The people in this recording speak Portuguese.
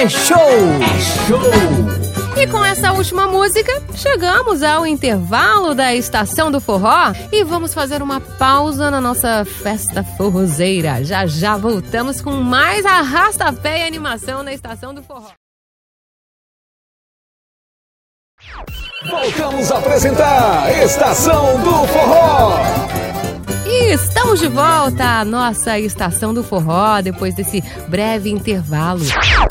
é show! É show! E com essa última música, chegamos ao intervalo da Estação do Forró e vamos fazer uma pausa na nossa festa forrozeira. Já já voltamos com mais arrasta-pé e animação na Estação do Forró. Voltamos a apresentar Estação do Forró. E estamos de volta à nossa Estação do Forró depois desse breve intervalo.